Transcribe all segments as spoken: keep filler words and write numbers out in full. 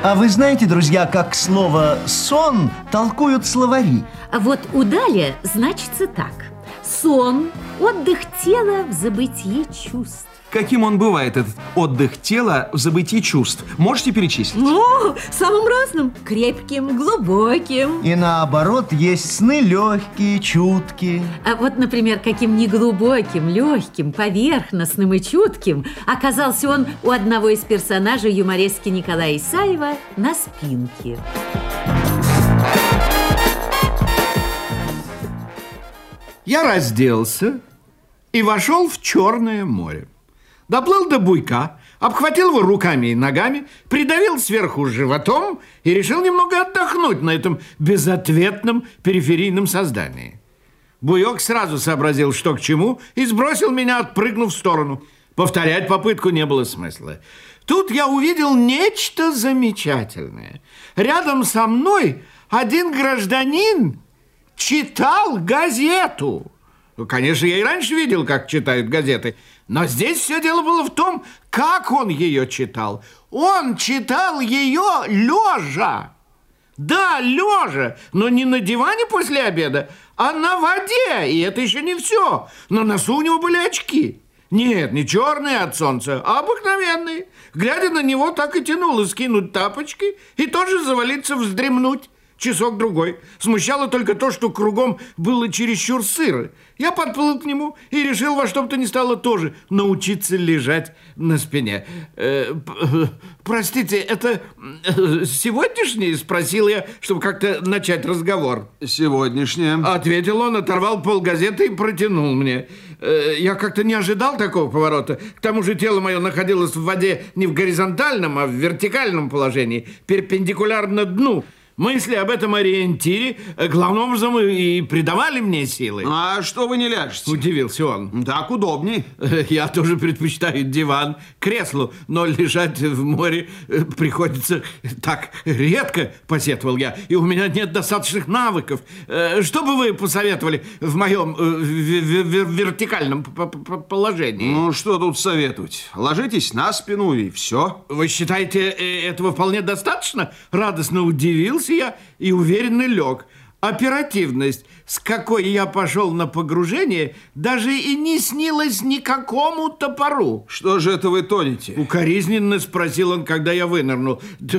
А вы знаете, друзья, как слово «сон» толкуют словари? А вот «удали» значится так: сон, отдых тела в забытии чувств. Каким он бывает, этот отдых тела в забытии чувств? Можете перечислить? О, самым разным. Крепким, глубоким. И наоборот, есть сны легкие, чуткие. А вот, например, каким неглубоким, легким, поверхностным и чутким оказался он у одного из персонажей юморески Николая Исаева на спинке. Я разделся и вошел в Черное море. Доплыл до буйка, обхватил его руками и ногами, придавил сверху животом и решил немного отдохнуть на этом безответном периферийном создании. Буйок сразу сообразил, что к чему, и сбросил меня, отпрыгнув в сторону. Повторять попытку не было смысла. Тут я увидел нечто замечательное. Рядом со мной один гражданин читал газету. Ну, конечно, я и раньше видел, как читают газеты, но здесь все дело было в том, как он ее читал. Он читал ее лежа. Да, лежа, но не на диване после обеда, а на воде. И это еще не все. На носу у него были очки. Нет, не черные от солнца, а обыкновенные. Глядя на него, так и тянуло скинуть тапочки и тоже завалиться вздремнуть. Часок-другой. Смущало только то, что кругом было чересчур сыро. Я подплыл к нему и решил во что бы то ни стало тоже научиться лежать на спине. Э, простите, это сегодняшний? Спросил я, чтобы как-то начать разговор. Сегодняшнее. Ответил он, оторвал полгазеты и протянул мне. Э, я как-то не ожидал такого поворота. К тому же тело мое находилось в воде не в горизонтальном, а в вертикальном положении, перпендикулярно дну. Мысли об этом ориентире главным образом и придавали мне силы. А что вы не ляжете? Удивился он. Так удобней. Я тоже предпочитаю диван креслу, но лежать в море приходится так редко, посетовал я, и у меня нет достаточных навыков. Что бы вы посоветовали в моем вертикальном положении? Ну, что тут советовать? Ложитесь на спину и все. Вы считаете, этого вполне достаточно? Радостно удивился я и уверенно лег. Оперативность, с какой я пошел на погружение, даже и не снилась никакому топору. Что же это вы тонете? Укоризненно спросил он, когда я вынырнул. Да,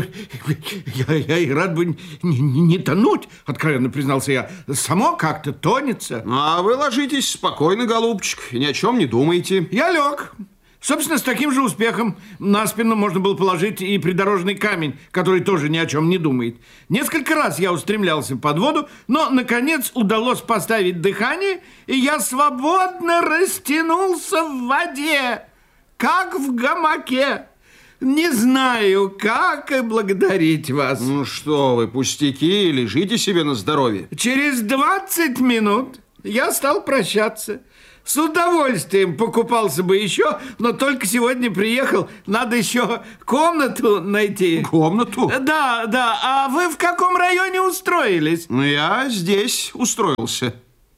я, я и рад бы не, не, не тонуть, откровенно признался я. Само как-то тонется. А вы ложитесь спокойно, голубчик, и ни о чем не думайте. Я лег. Собственно, с таким же успехом на спину можно было положить и придорожный камень, который тоже ни о чем не думает. Несколько раз я устремлялся под воду, но, наконец, удалось поставить дыхание, и я свободно растянулся в воде, как в гамаке. Не знаю, как и благодарить вас. Ну что вы, пустяки, лежите себе на здоровье. Через двадцать минут я стал прощаться. С удовольствием покупался бы еще, но только сегодня приехал. Надо еще комнату найти. Комнату? Да, да. А вы в каком районе устроились? Ну, я здесь устроился.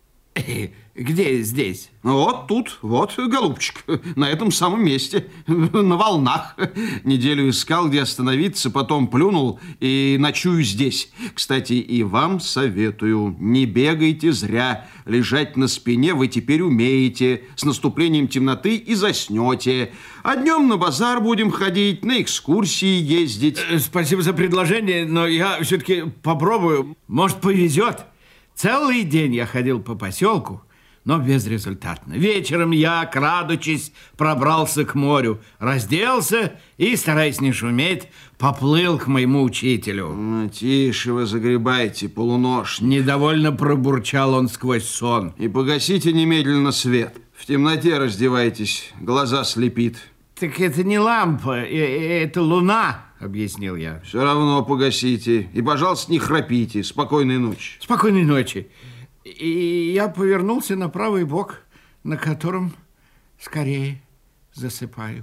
Где здесь? Вот тут, вот, голубчик, на этом самом месте, на волнах. Неделю искал, где остановиться, потом плюнул и ночую здесь. Кстати, и вам советую, не бегайте зря. Лежать на спине вы теперь умеете. С наступлением темноты и заснете. А днем на базар будем ходить, на экскурсии ездить. Спасибо за предложение, но я все-таки попробую. Может, повезет. Целый день я ходил по поселку, но безрезультатно. Вечером я, крадучись, пробрался к морю, разделся и, стараясь не шуметь, поплыл к моему учителю. Ну, тише вы загребайте, полуношник. Недовольно пробурчал он сквозь сон. И погасите немедленно свет. В темноте раздевайтесь, глаза слепит. Так это не лампа, это луна, объяснил я. Все равно погасите. И, пожалуйста, не храпите. Спокойной ночи. Спокойной ночи. И я повернулся на правый бок, на котором скорее засыпаю.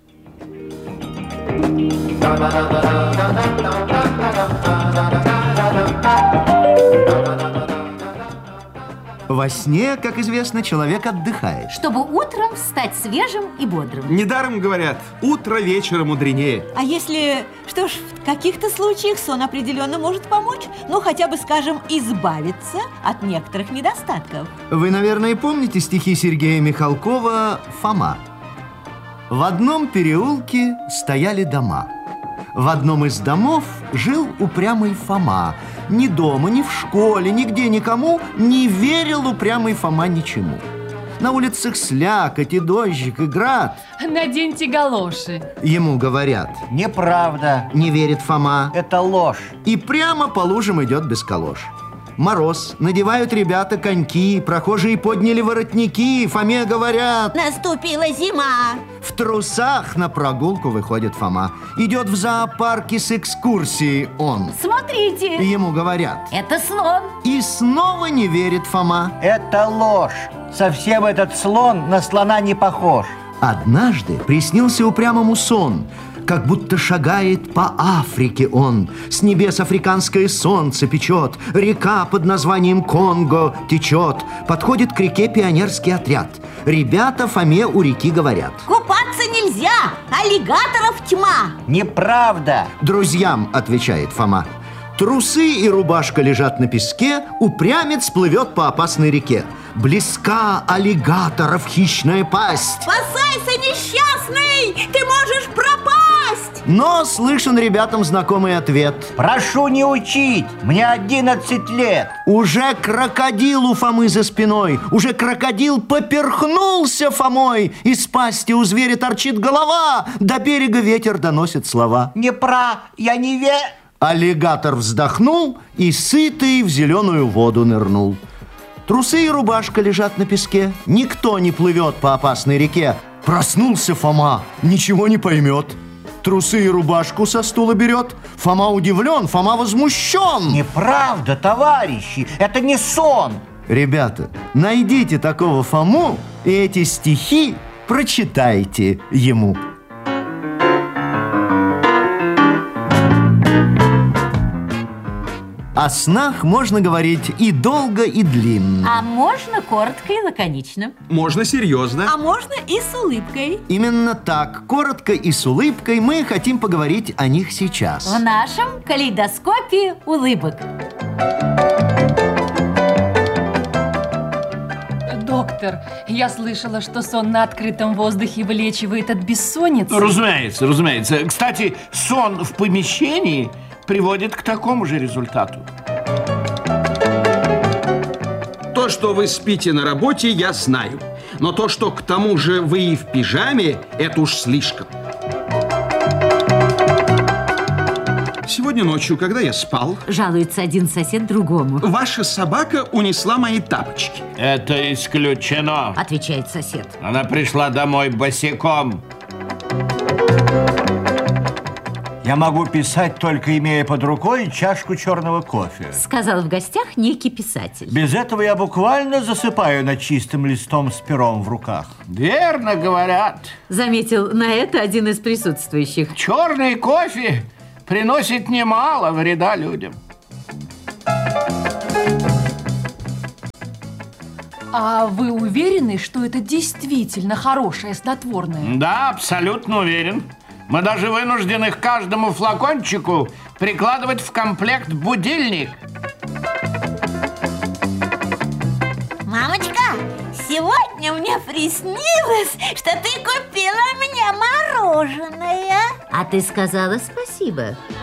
Во сне, как известно, человек отдыхает. Чтобы утром встать свежим и бодрым. Недаром говорят, утро вечера мудренее. А если, что ж, в В каких-то случаях сон определенно может помочь, ну, хотя бы, скажем, избавиться от некоторых недостатков. Вы, наверное, помните стихи Сергея Михалкова «Фома». В одном переулке стояли дома. В одном из домов жил упрямый Фома. Ни дома, ни в школе, нигде никому не верил упрямый Фома ничему. На улицах слякоть и дождик, и град. Наденьте галоши. Ему говорят. Неправда. Не верит Фома. Это ложь. И прямо по лужам идет без калош. Мороз, надевают ребята коньки, прохожие подняли воротники, Фоме говорят. Наступила зима. В трусах на прогулку выходит Фома. Идет в зоопарке с экскурсией он. Смотрите, Ему говорят. это слон. И снова не верит Фома. Это ложь. Совсем этот слон на слона не похож. Однажды приснился упрямому сон, как будто шагает по Африке он. С небес африканское солнце печет, река под названием Конго течет. Подходит к реке пионерский отряд. Ребята Фоме у реки говорят. Купаться нельзя, аллигаторов тьма. Неправда. Друзьям, отвечает Фома. Трусы и рубашка лежат на песке, упрямец плывет по опасной реке. Близка аллигаторов хищная пасть. Спасайся, несчастный, ты можешь пропасть. Но слышен ребятам знакомый ответ. Прошу не учить, мне одиннадцать лет. Уже крокодил у Фомы за спиной. Уже крокодил поперхнулся Фомой. Из пасти у зверя торчит голова. До берега ветер доносит слова. Не про, я не ве... Аллигатор вздохнул и сытый в зеленую воду нырнул. Трусы и рубашка лежат на песке. Никто не плывет по опасной реке. Проснулся Фома, ничего не поймет. Трусы и рубашку со стула берет. Фома удивлен, Фома возмущен. Неправда, товарищи, это не сон. Ребята, найдите такого Фому и эти стихи прочитайте ему. О снах можно говорить и долго, и длинно. А можно коротко и лаконично. Можно серьезно. А можно и с улыбкой. Именно так, коротко и с улыбкой мы хотим поговорить о них сейчас. В нашем калейдоскопе улыбок. Доктор, я слышала, что сон на открытом воздухе вылечивает от бессонницы. Разумеется, разумеется. Кстати, сон в помещении приводит к такому же результату. То, что вы спите на работе, я знаю. Но то, что к тому же вы и в пижаме, это уж слишком. Сегодня ночью, когда я спал, Жалуется один сосед другому. ваша собака унесла мои тапочки. Это исключено. Отвечает сосед. Она пришла домой босиком. Я могу писать, только имея под рукой чашку черного кофе. Сказал в гостях некий писатель. Без этого я буквально засыпаю над чистым листом с пером в руках. Верно говорят. Заметил на это один из присутствующих. Черный кофе приносит немало вреда людям. А вы уверены, что это действительно хорошее снотворное? Да, абсолютно уверен. Мы даже вынуждены к каждому флакончику прикладывать в комплект будильник. Мамочка, сегодня мне приснилось, что ты купила мне мороженое. А ты сказала спасибо.